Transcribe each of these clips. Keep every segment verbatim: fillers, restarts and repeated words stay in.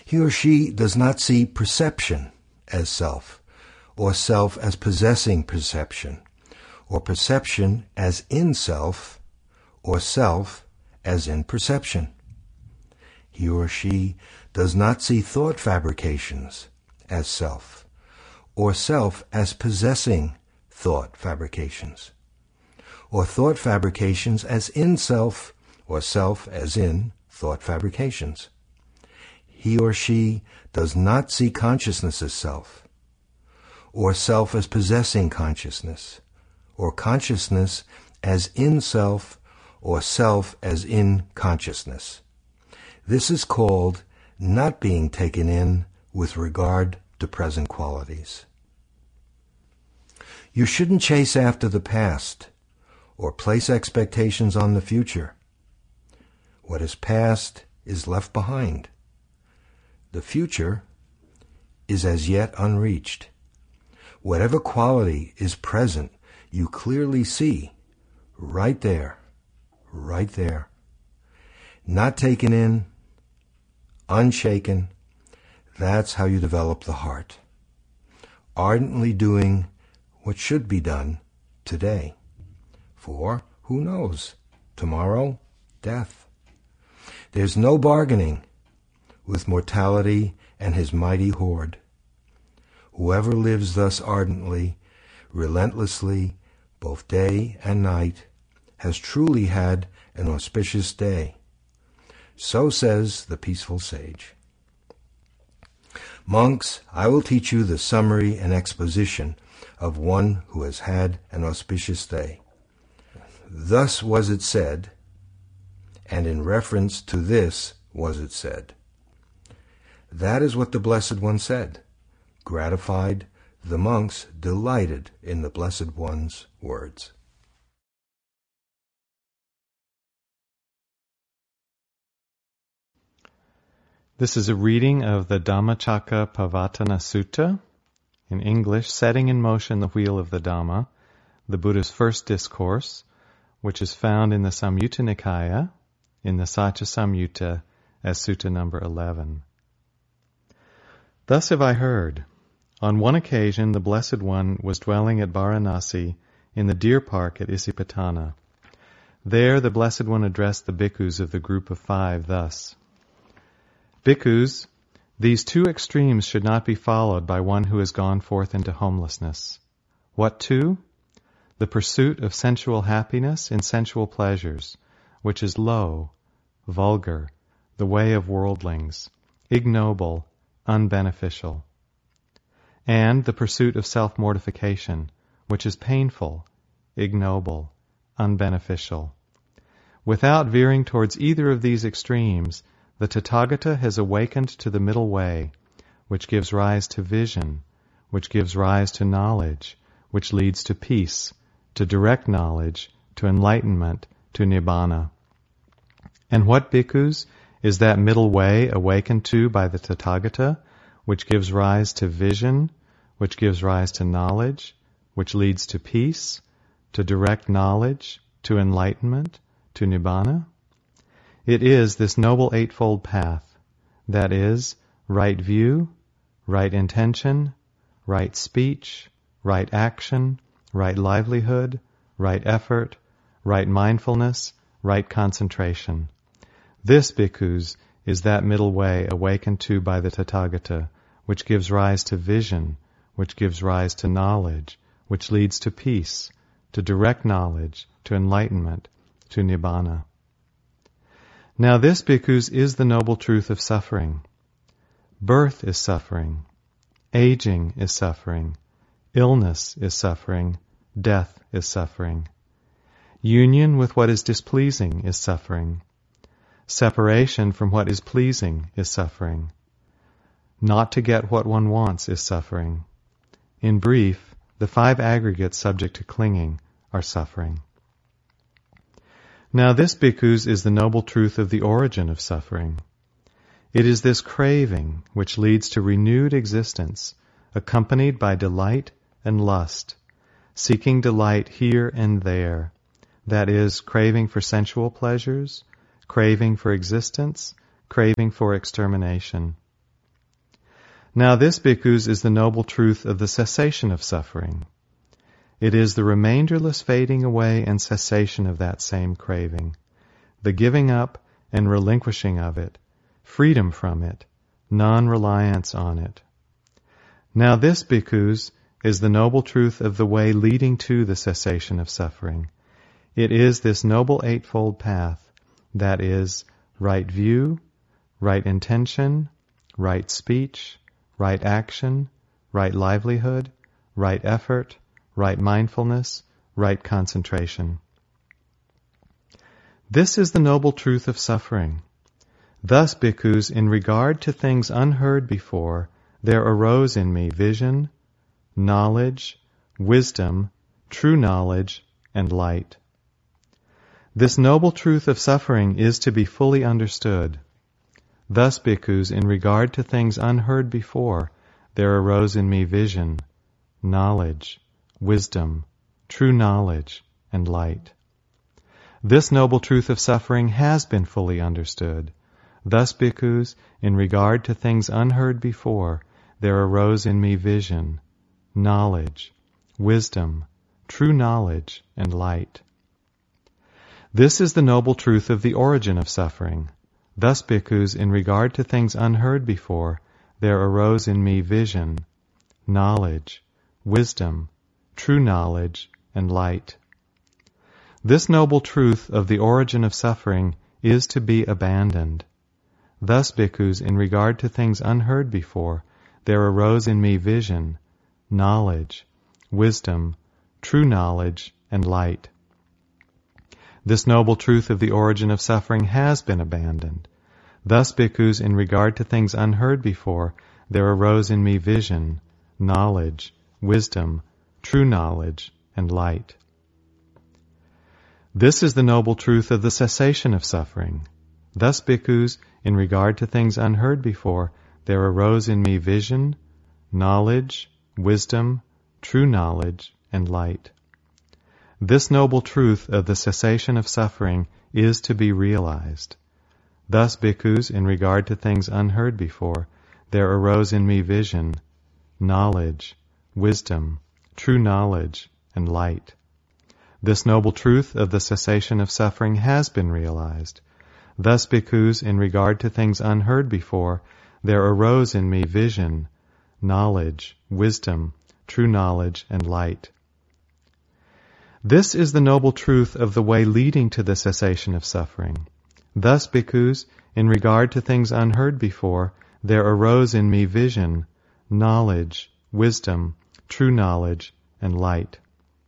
He or she does not see perception as self, or self as possessing perception, or perception as in self, or self as in perception. He or she does not see thought fabrications as self, or self as possessing thought fabrications, or thought fabrications as in self, or self as in thought fabrications. He or she does not see consciousness as self, or self as possessing consciousness, or consciousness as in self, or self as in consciousness. This is called not being taken in with regard to present qualities. You shouldn't chase after the past or place expectations on the future. What is past is left behind. The future is as yet unreached. Whatever quality is present, you clearly see right there, right there. Not taken in, unshaken. That's how you develop the heart. Ardently doing what should be done today. For, who knows, tomorrow, death. There's no bargaining with mortality and his mighty horde. Whoever lives thus ardently, relentlessly, both day and night, has truly had an auspicious day. So says the peaceful sage. Monks, I will teach you the summary and exposition of one who has had an auspicious day. Thus was it said, and in reference to this was it said. That is what the Blessed One said. Gratified, the monks delighted in the Blessed One's words. This is a reading of the Dhammacakkappavattana Sutta, in English, Setting in Motion the Wheel of the Dhamma, the Buddha's first discourse, which is found in the Samyutta Nikaya, in the Satya Samyutta, as Sutta number eleven. Thus have I heard. On one occasion the Blessed One was dwelling at Varanasi in the deer park at Isipatana. There the Blessed One addressed the bhikkhus of the group of five thus. Bhikkhus, these two extremes should not be followed by one who has gone forth into homelessness. What two? The pursuit of sensual happiness in sensual pleasures, which is low, vulgar, the way of worldlings, ignoble, unbeneficial. And the pursuit of self-mortification, which is painful, ignoble, unbeneficial. Without veering towards either of these extremes, the Tathagata has awakened to the middle way, which gives rise to vision, which gives rise to knowledge, which leads to peace, to direct knowledge, to enlightenment, to nibbana. And what, bhikkhus, is that middle way awakened to by the Tathagata, which gives rise to vision, which gives rise to knowledge, which leads to peace, to direct knowledge, to enlightenment, to nibbana? It is this noble eightfold path, that is, right view, right intention, right speech, right action, right livelihood, right effort, right mindfulness, right concentration. This, bhikkhus, is that middle way awakened to by the Tathagata, which gives rise to vision, which gives rise to knowledge, which leads to peace, to direct knowledge, to enlightenment, to nibbana. Now this, bhikkhus, is the noble truth of suffering. Birth is suffering. Aging is suffering. Illness is suffering. Death is suffering. Union with what is displeasing is suffering. Separation from what is pleasing is suffering. Not to get what one wants is suffering. In brief, the five aggregates subject to clinging are suffering. Now this, bhikkhus, is the noble truth of the origin of suffering. It is this craving which leads to renewed existence, accompanied by delight and lust, seeking delight here and there, that is, craving for sensual pleasures, craving for existence, craving for extermination. Now this, bhikkhus, is the noble truth of the cessation of suffering. It is the remainderless fading away and cessation of that same craving, the giving up and relinquishing of it, freedom from it, non-reliance on it. Now this, bhikkhus, is the noble truth of the way leading to the cessation of suffering. It is this noble eightfold path, that is, right view, right intention, right speech, right action, right livelihood, right effort, right mindfulness, right concentration. This is the noble truth of suffering. Thus, bhikkhus, in regard to things unheard before, there arose in me vision, knowledge, wisdom, true knowledge, and light. This noble truth of suffering is to be fully understood. Thus, bhikkhus, in regard to things unheard before, there arose in me vision, knowledge, wisdom, true knowledge, and light. This noble truth of suffering has been fully understood. Thus, bhikkhus, in regard to things unheard before, there arose in me vision, knowledge, wisdom, true knowledge, and light. This is the noble truth of the origin of suffering. Thus, bhikkhus, in regard to things unheard before, there arose in me vision, knowledge, wisdom, true knowledge, and light. This noble truth of the origin of suffering is to be abandoned. Thus, bhikkhus, in regard to things unheard before, there arose in me vision, knowledge, wisdom, true knowledge, and light. This noble truth of the origin of suffering has been abandoned. Thus, bhikkhus, in regard to things unheard before, there arose in me vision, knowledge, wisdom, true knowledge, and light. This is the noble truth of the cessation of suffering. Thus, bhikkhus, in regard to things unheard before, there arose in me vision, knowledge, wisdom, true knowledge, and light. This noble truth of the cessation of suffering is to be realized. Thus, bhikkhus, in regard to things unheard before, there arose in me vision, knowledge, wisdom, true knowledge, and light. This noble truth of the cessation of suffering has been realized. Thus, bhikkhus, in regard to things unheard before, there arose in me vision, knowledge, wisdom, true knowledge, and light. This is the noble truth of the way leading to the cessation of suffering. Thus, bhikkhus, in regard to things unheard before, there arose in me vision, knowledge, wisdom, true knowledge, and light.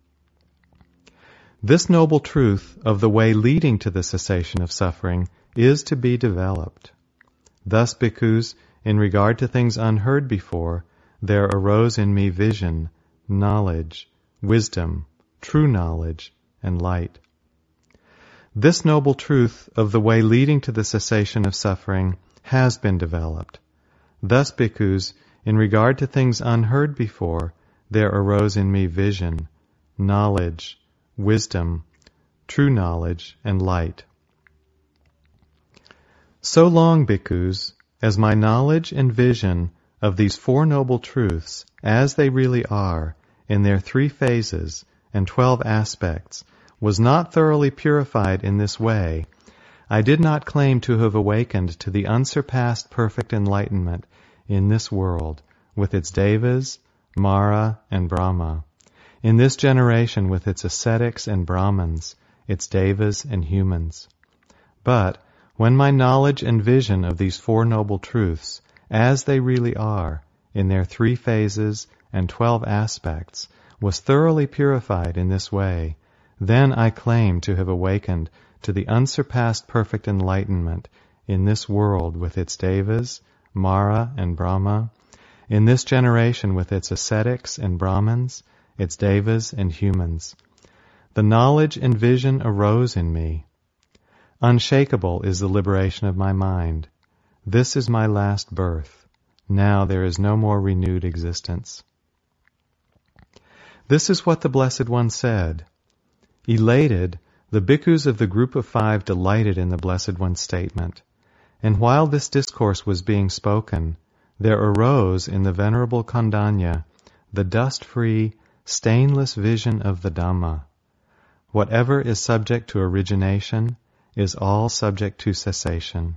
This noble truth of the way leading to the cessation of suffering is to be developed. Thus, bhikkhus, in regard to things unheard before, there arose in me vision, knowledge, wisdom, true knowledge, and light. This noble truth of the way leading to the cessation of suffering has been developed. Thus, bhikkhus, in regard to things unheard before, there arose in me vision, knowledge, wisdom, true knowledge, and light. So long, bhikkhus, as my knowledge and vision of these four noble truths, as they really are, in their three phases and twelve aspects, was not thoroughly purified in this way, I did not claim to have awakened to the unsurpassed perfect enlightenment in this world, with its devas, Mara, and Brahma, in this generation with its ascetics and Brahmins, its devas and humans. But when my knowledge and vision of these four noble truths, as they really are, in their three phases and twelve aspects, was thoroughly purified in this way, then I claim to have awakened to the unsurpassed perfect enlightenment in this world with its devas, Mara, and Brahma, in this generation with its ascetics and Brahmins, its devas and humans. The knowledge and vision arose in me. Unshakable is the liberation of my mind. This is my last birth. Now there is no more renewed existence. This is what the Blessed One said. Elated, the bhikkhus of the group of five delighted in the Blessed One's statement. And while this discourse was being spoken, there arose in the Venerable Kondanya the dust-free, stainless vision of the Dhamma. Whatever is subject to origination is all subject to cessation.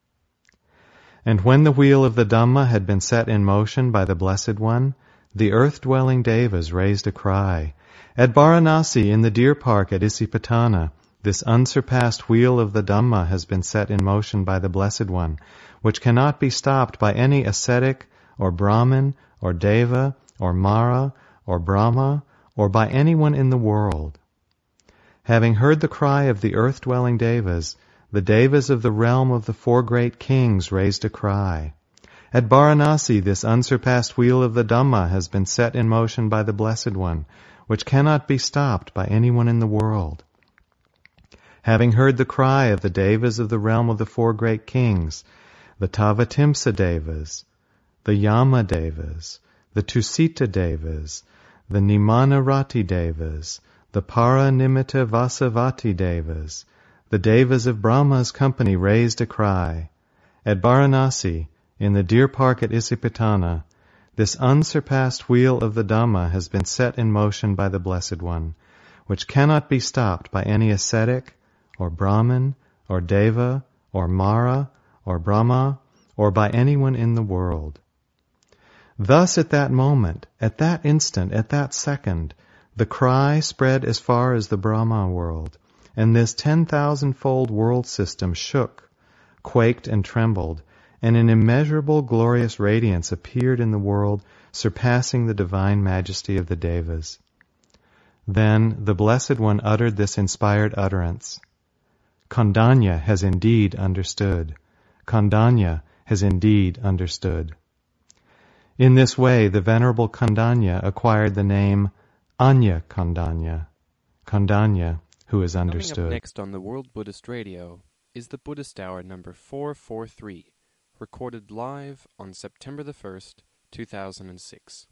And when the wheel of the Dhamma had been set in motion by the Blessed One, the earth-dwelling Devas raised a cry, "At Varanasi, in the deer park at Isipatana, this unsurpassed wheel of the Dhamma has been set in motion by the Blessed One, which cannot be stopped by any ascetic, or Brahmin, or Deva, or Mara, or Brahma, or by anyone in the world." Having heard the cry of the earth-dwelling Devas, the Devas of the realm of the four great kings raised a cry, "At Varanasi, this unsurpassed wheel of the Dhamma has been set in motion by the Blessed One, which cannot be stopped by anyone in the world." Having heard the cry of the Devas of the realm of the four great kings, the Tavatimsa Devas, the Yama Devas, the Tusita Devas, the Nimanarati Devas, the Paranimitta Vasavati Devas, the Devas of Brahma's company raised a cry, "At Varanasi, in the deer park at Isipatana, this unsurpassed wheel of the Dhamma has been set in motion by the Blessed One, which cannot be stopped by any ascetic, or Brahmin, or Deva, or Mara, or Brahma, or by anyone in the world." Thus at that moment, at that instant, at that second, the cry spread as far as the Brahma world, and this ten thousand-fold world system shook, quaked, and trembled, and an immeasurable glorious radiance appeared in the world, surpassing the divine majesty of the Devas. Then the Blessed One uttered this inspired utterance, "Kondanya has indeed understood. Kondanya has indeed understood." In this way, the Venerable Kondanya acquired the name Anya Kondanya, Kondanya, who is understood. Coming up next on the World Buddhist Radio is the Buddhist Hour number four forty-three, recorded live on September the first, two thousand six.